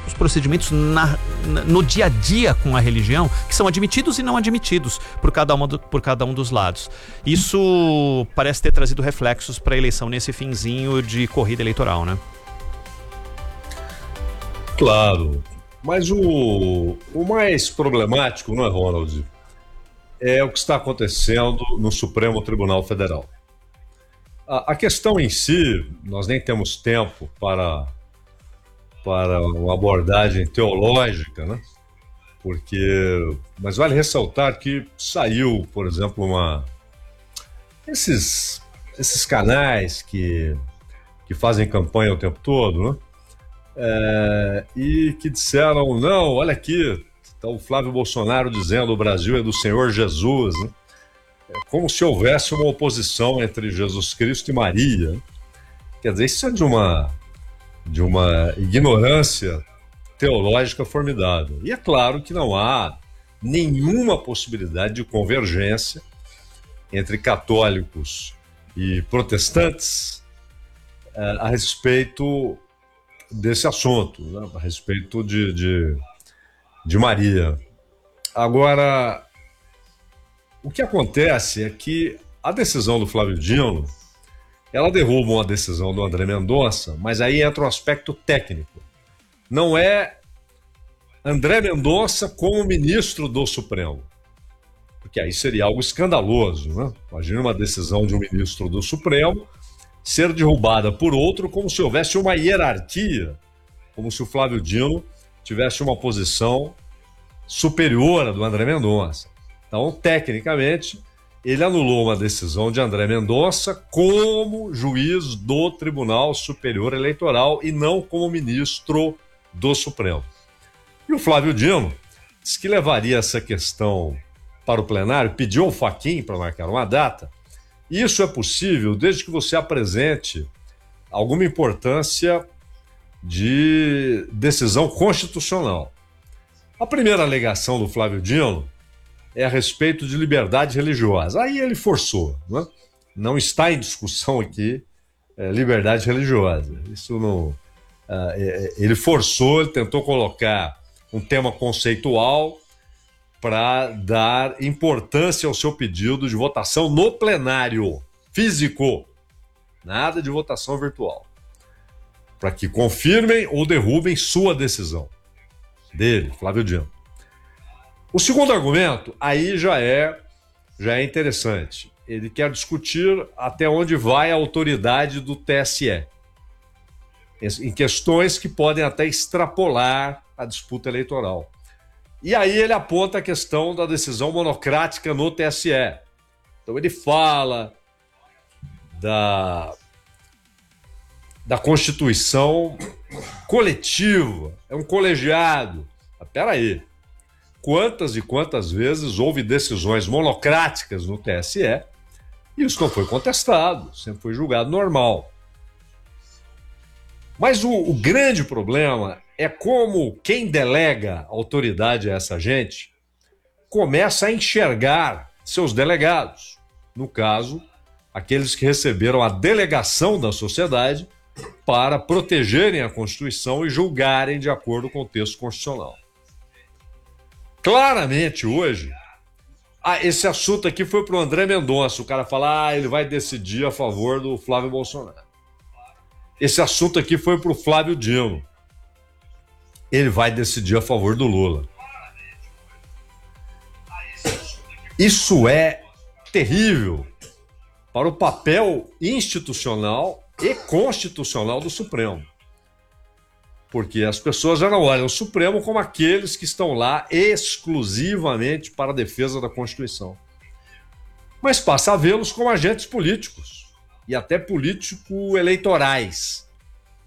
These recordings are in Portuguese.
os procedimentos no dia a dia com a religião, que são admitidos e não admitidos por cada um dos lados. Isso parece ter trazido reflexos para a eleição nesse finzinho de corrida eleitoral, né? Claro, mas o mais problemático, não é, Ronald? É o que está acontecendo no Supremo Tribunal Federal. A questão em si, nós nem temos tempo para uma abordagem teológica, né? Mas vale ressaltar que saiu, por exemplo, esses canais que fazem campanha o tempo todo, né? E que disseram, não, olha aqui, está o Flávio Bolsonaro dizendo o Brasil é do Senhor Jesus, né? É como se houvesse uma oposição entre Jesus Cristo e Maria. Quer dizer, isso é de uma ignorância teológica formidável. E é claro que não há nenhuma possibilidade de convergência entre católicos e protestantes a respeito desse assunto, né? A respeito de Maria. Agora, o que acontece é que a decisão do Flávio Dino, ela derruba uma decisão do André Mendonça, mas aí entra o aspecto técnico. Não é André Mendonça como ministro do Supremo, porque aí seria algo escandaloso, né? Imagina uma decisão de um ministro do Supremo ser derrubada por outro, como se houvesse uma hierarquia, como se o Flávio Dino tivesse uma posição superior à do André Mendonça. Então, tecnicamente, ele anulou uma decisão de André Mendonça como juiz do Tribunal Superior Eleitoral e não como ministro do Supremo. E o Flávio Dino disse que levaria essa questão para o plenário, pediu ao Fachin para marcar uma data. Isso é possível desde que você apresente alguma importância de decisão constitucional. A primeira alegação do Flávio Dino é a respeito de liberdade religiosa. Aí ele forçou, né? Não está em discussão aqui liberdade religiosa. Isso não. Ele forçou, ele tentou colocar um tema conceitual para dar importância ao seu pedido de votação no plenário físico. Nada de votação virtual. Para que confirmem ou derrubem sua decisão. Dele, Flávio Dino. O segundo argumento, aí já é interessante. Ele quer discutir até onde vai a autoridade do TSE, em questões que podem até extrapolar a disputa eleitoral. E aí ele aponta a questão da decisão monocrática no TSE. Então ele fala da constituição coletiva, é um colegiado. Mas espera aí. Quantas e quantas vezes houve decisões monocráticas no TSE e isso não foi contestado, sempre foi julgado normal. Mas o grande problema é como quem delega autoridade a essa gente começa a enxergar seus delegados. No caso, aqueles que receberam a delegação da sociedade para protegerem a Constituição e julgarem de acordo com o texto constitucional. Claramente hoje, esse assunto aqui foi para o André Mendonça. O cara fala, ele vai decidir a favor do Flávio Bolsonaro. Esse assunto aqui foi para o Flávio Dino. Ele vai decidir a favor do Lula. Isso é terrível para o papel institucional e constitucional do Supremo. Porque as pessoas já não olham o Supremo como aqueles que estão lá exclusivamente para a defesa da Constituição. Mas passa a vê-los como agentes políticos e até político-eleitorais.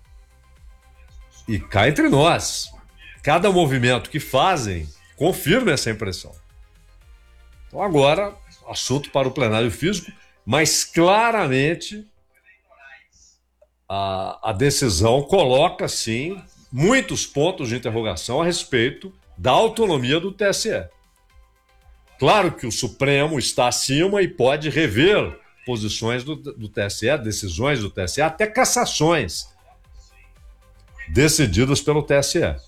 E cá entre nós, cada movimento que fazem confirma essa impressão. Então agora, assunto para o plenário físico, mas claramente a decisão coloca, sim, muitos pontos de interrogação a respeito da autonomia do TSE. Claro que o Supremo está acima e pode rever posições do TSE, decisões do TSE, até cassações decididas pelo TSE.